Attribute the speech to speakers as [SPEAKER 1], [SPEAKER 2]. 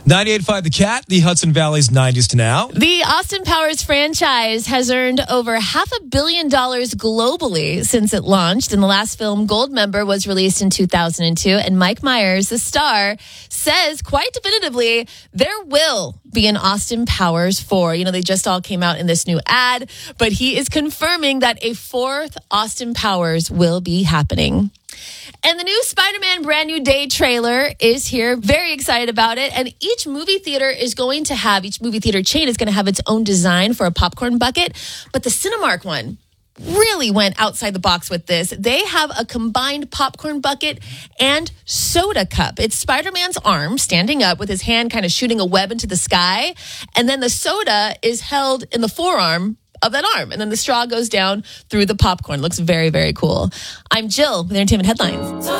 [SPEAKER 1] 98.5 The Cat, the Hudson Valley's 90s to now.
[SPEAKER 2] The Austin Powers franchise has earned over $500 million globally since it launched. And the last film, Goldmember, was released in 2002. And Mike Myers, the star, says quite definitively there will be an Austin Powers 4. You know, they just all came out in this new ad, but he is confirming that a fourth Austin Powers will be happening. And the new Spider-Man Brand New Day trailer is here. Very excited about it. And each movie theater chain is going to have its own design for a popcorn bucket. But the Cinemark one really went outside the box with this. They have a combined popcorn bucket and soda cup. It's Spider-Man's arm standing up with his hand kind of shooting a web into the sky. And then the soda is held in the forearm of that arm. And then the straw goes down through the popcorn. Looks very, very cool. I'm Jill with Entertainment Headlines.